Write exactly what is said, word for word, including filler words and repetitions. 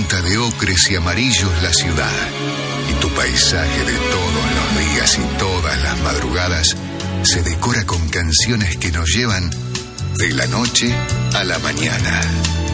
pinta de ocres y amarillos la ciudad. Y tu paisaje de todos los días y todas las madrugadas se decora con canciones que nos llevan de la noche a la mañana.